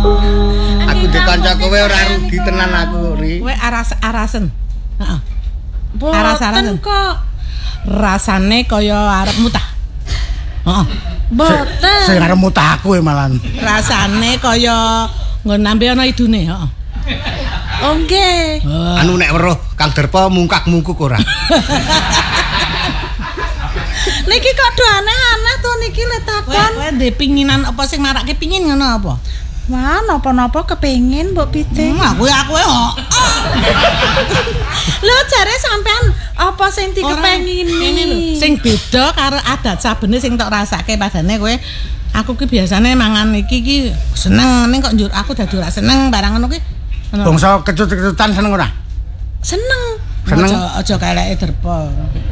Aku ndek kanca kowe ora rugi tenan aku, Ri. Kowe arasen. Heeh. Boten kok. Rasane kaya arep mutah. Heeh. Boten. Sing arep mutah aku malan. Rasane kaya nggon nambe ana idune, heeh. Oh nggih. Anu nek weruh Kang Derpa mungkak-mungkuk ora. Niki kok do aneh-aneh to niki le takon. Kowe ndek pinginan apa sing marake pingin ngono apa? Wah, napa-napa kepengin Mbok Pitik. Aku kok. Lho jare sampean apa sing dikepengini? Ini lho, sing beda karo adat sabene sing tok rasake padane kowe aku ki biasane mangan iki seneng ning kok njur aku dadi ora seneng barang ngono ki. Bangsa kecut-kecutan seneng ora? Seneng. Aja keleke Derpa.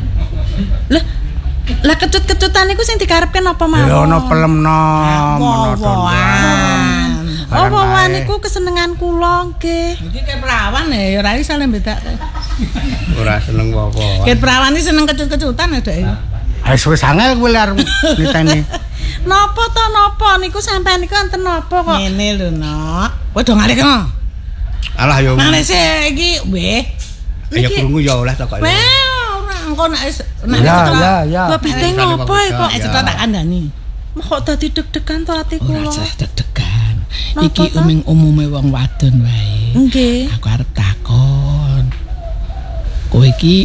Lah kecut-kecutan iku sing dikarepke napa mawon? Ya ana pelemno Wowoan. Oh, wawan iku kesenengan kula nggih. Iki ke perawan ya ora iso bedake. Ora seneng apa-apa. Ke perawan iki seneng kecut-kecutan ya, Dek. Wis angel kowe arep niteni. Napa to napa niku sampean niku enten napa kok? Ngene lho, Nok. Kowe do ngalih kok. Alah yo. Ngalih sik iki, weh. Ya krungu ya oleh to kok. Ora engko nek Ya. Mbok Pitik napa kok? Cetha tak kandhani. Kok dadi deg-degan to ati kula? Ora deg-degan. Iki umume wong wadon wae. Nggih. Aku arep takon. Kowe iki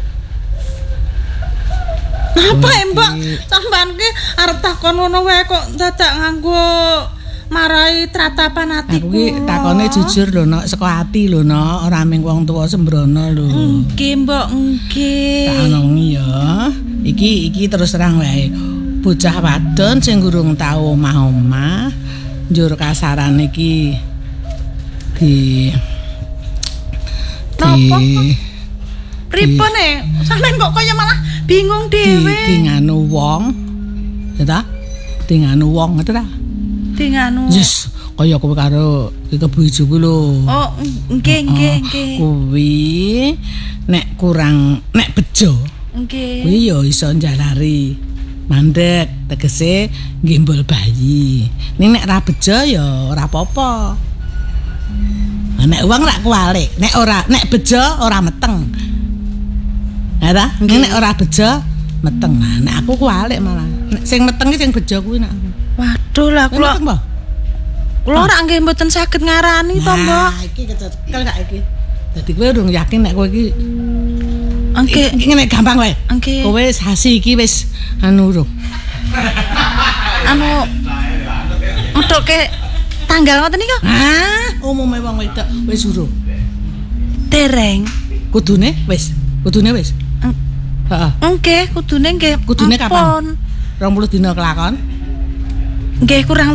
Napa Mbak? Sampean ki arep takon ngono wae kok dadak nganggo marai tratapan atiku. Aku ki takone jujur lho, Nok, saka ati lho, Nok, ora ming wong tuwa sembrono lho. Nggih, Mbok, nggih. Tak anongi ya. Iki terus terang wae. Bocah wadon sing gurung tau omah-omah njur kasaran iki Pripun sampean kok kaya malah bingung dhewe. Di nganu wong. Ya ta? Di nganu wong ngono ta? Di nganu. Yes, kaya kowe karo iki bojoku lho. Oh, nggih. Kuwi nek bejo. Nggih. Kuwi ya iso njalari mandek tegese nggembol bayi. Ning nek ra bejo ya ora apa-apa. Nek wong ra kuwalik, nek bejo ora meteng. Ya ta? Nek ora bejo meteng. Nek aku kuwalik malah. Nek sing meteng iki sing bejo kuwi nek aku. Waduh lah kula ora nggih mboten saged ngarani to, Mbok. Nah, iki kecekel saiki. Dadi kowe urung yakin nek kowe iki Nggih. Iki nek gampang wae. Nggih. Kowe sasi iki wis anu urung. Metuke tanggal ngoten niku? Umume wong wedok wis urung. Dereng. Kudune wis. Heeh. Nggih, kudune nggih. Kudune kapan? 20 dina kelakon. Nggih kurang